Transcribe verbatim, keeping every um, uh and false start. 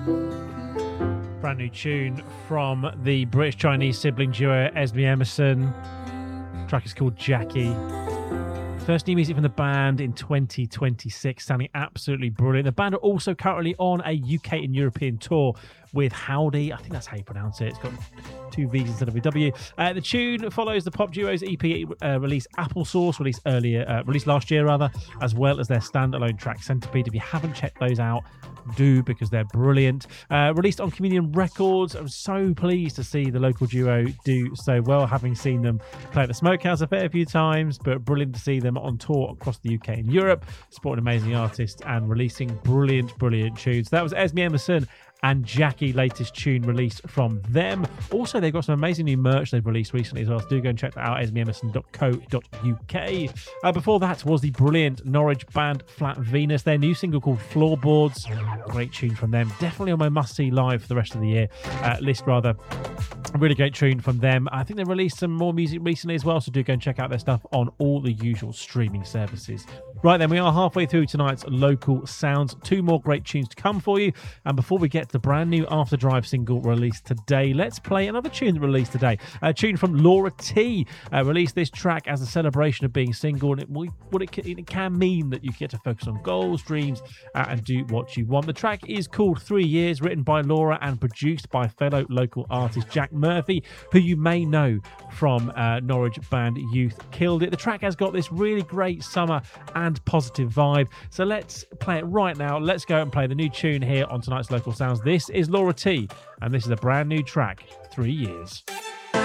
Brand new tune from the British-Chinese sibling duo Esme Emerson. The track is called Jackie. First new music from the band in twenty twenty-six, sounding absolutely brilliant. The band are also currently on a U K and European tour with Howdy. I think that's how you pronounce it. It's got two V's instead of a W. Uh, the tune follows the pop duo's E P uh, release Applesauce, released earlier, uh, released last year rather, as well as their standalone track Centipede. If you haven't checked those out, do, because they're brilliant. Uh, released on Communion Records. I'm so pleased to see the local duo do so well, having seen them play at the Smokehouse a fair few times, but brilliant to see them on tour across the U K and Europe, supporting amazing artists and releasing brilliant, brilliant tunes. That was Esme Emerson and Jackie, latest tune released from them. Also, they've got some amazing new merch they've released recently as well, so do go and check that out, esme emerson dot co dot U K. Uh, before that was the brilliant Norwich band Flat Venus, their new single called Floorboards. Great tune from them, definitely on my must-see live for the rest of the year uh, list rather. A really great tune from them. I think they released some more music recently as well, so do go and check out their stuff on all the usual streaming services. Right then, we are halfway through tonight's Local Sounds. Two more great tunes to come for you. And before we get to the brand new After Drive single released today, let's play another tune released today. A tune from Laura T. Uh, released this track as a celebration of being single. And it, what it can, it can mean that you get to focus on goals, dreams, uh, and do what you want. The track is called Three Years, written by Laura and produced by fellow local artist Jack Murphy, who you may know from uh, Norwich band Youth Killed It. The track has got this really great summer and positive vibe, so let's play it right now. Let's go and play the new tune here on tonight's Local Sounds. This is Laura T, and this is a brand new track, Three Years.